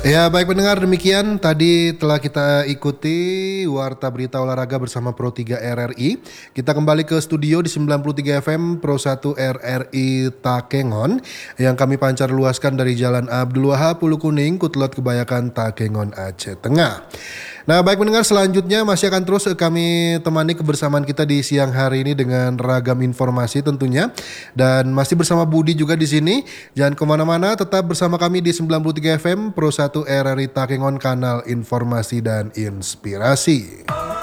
Ya, baik pendengar, demikian tadi telah kita ikuti Warta Berita Olahraga bersama Pro 3 RRI. Kita kembali ke studio di 93 FM Pro 1 RRI Takengon yang kami pancar luaskan dari Jalan Abdul Wahab, Pulau Kuning, Kutlot Kebayakan, Takengon, Aceh Tengah. Nah, baik pendengar, selanjutnya masih akan terus kami temani kebersamaan kita di siang hari ini dengan ragam informasi tentunya. Dan masih bersama Budi juga di sini. Jangan kemana-mana, tetap bersama kami di 93 FM Pro 1 RRI Takengon, kanal informasi dan inspirasi.